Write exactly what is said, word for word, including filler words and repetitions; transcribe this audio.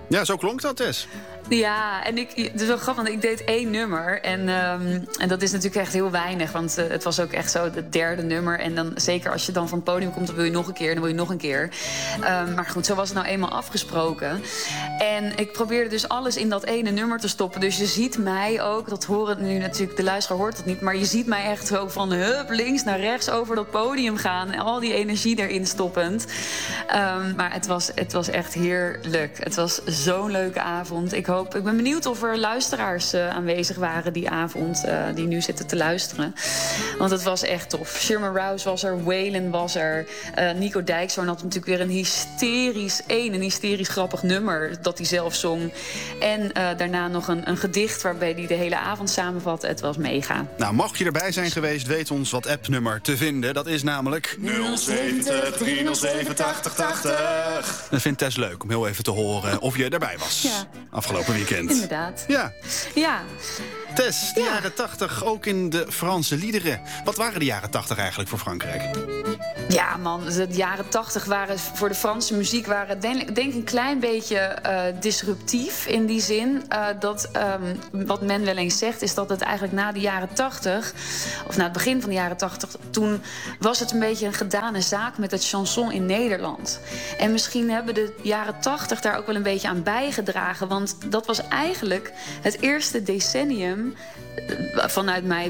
Ja, zo klonk dat, Tess. Ja, en ik, het is wel grappig, want ik deed één nummer. En, um, en dat is natuurlijk echt heel weinig. Want uh, het was ook echt zo het derde nummer. En dan, zeker als je dan van het podium komt, dan wil je nog een keer. Dan wil je nog een keer. Um, maar goed, zo was het nou eenmaal afgesproken. En ik probeerde dus alles in dat ene nummer te stoppen. Dus je ziet mij ook, dat horen nu natuurlijk, de luisteraar hoort dat niet. Maar je ziet mij echt zo van hup, links naar rechts over dat podium gaan. En al die energie erin stoppend. Um, maar het was, het was echt heerlijk. Het was zo'n leuke avond. Ik hoop, ik ben benieuwd of er luisteraars uh, aanwezig waren die avond, uh, die nu zitten te luisteren. Want het was echt tof. Shirma Rouse was er, Waylon was er, uh, Nico Dijkshoorn had natuurlijk weer een hysterisch, één, een hysterisch grappig nummer dat hij zelf zong. En uh, daarna nog een, een gedicht waarbij hij de hele avond samenvatte. Het was mega. Nou, mocht je erbij zijn geweest, weet ons wat appnummer te vinden. Dat is namelijk nul zeventig driehonderdzeven tachtig tachtig. Dat vindt Tess leuk om heel even te horen of je erbij was. Ja. Afgelopen weekend. Inderdaad. Ja. Ja. Tess, de Ja. jaren tachtig, ook in de Franse liederen. Wat waren de jaren tachtig eigenlijk voor Frankrijk? Ja, man, de jaren tachtig waren voor de Franse muziek waren denk, denk een klein beetje uh, disruptief in die zin. Uh, dat um, wat men wel eens zegt, is dat het eigenlijk na de jaren tachtig, of na het begin van de jaren tachtig, toen was het een beetje een gedane zaak met het chanson in Nederland. En misschien hebben de jaren tachtig daar ook wel een beetje aan bijgedragen. Want dat was eigenlijk het eerste decennium, uh, vanuit mij